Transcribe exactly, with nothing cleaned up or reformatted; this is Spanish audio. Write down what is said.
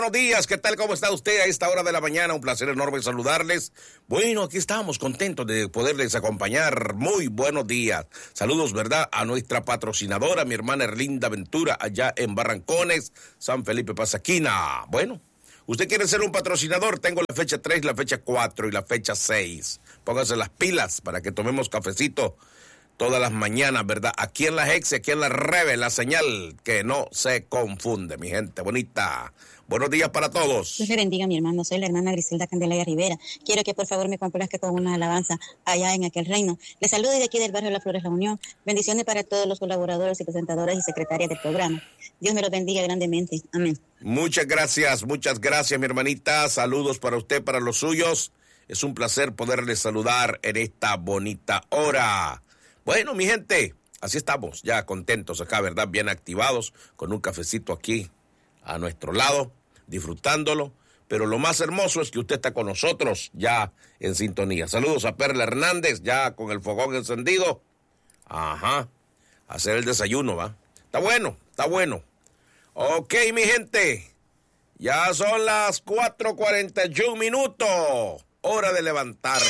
Buenos días, ¿qué tal? ¿Cómo está usted a esta hora de la mañana? Un placer enorme saludarles. Bueno, aquí estamos contentos de poderles acompañar. Muy buenos días. Saludos, ¿verdad? A nuestra patrocinadora, mi hermana Erlinda Ventura, allá en Barrancones, San Felipe Pasaquina. Bueno, usted quiere ser un patrocinador, tengo la fecha tres, la fecha cuatro y la fecha seis. Póngase las pilas para que tomemos cafecito todas las mañanas, ¿verdad? Aquí en la Hex, aquí en la Reve, la señal que no se confunde, mi gente bonita. Buenos días para todos. Dios le bendiga, mi hermano. Soy la hermana Griselda Candelaria Rivera. Quiero que por favor me complazca con una alabanza allá en aquel reino. Les saludo desde aquí del barrio de Las Flores, La Unión. Bendiciones para todos los colaboradores y presentadores y secretarias del programa. Dios me los bendiga grandemente. Amén. Muchas gracias, muchas gracias, mi hermanita. Saludos para usted, para los suyos. Es un placer poderles saludar en esta bonita hora. Bueno, mi gente, así estamos, ya contentos acá, ¿verdad? Bien activados, con un cafecito aquí a nuestro lado, disfrutándolo, pero lo más hermoso es que usted está con nosotros ya en sintonía. Saludos a Perla Hernández, ya con el fogón encendido. Ajá, hacer el desayuno, ¿va? Está bueno, está bueno. Ok, mi gente, ya son las cuatro cuarenta y un minutos, hora de levantarse.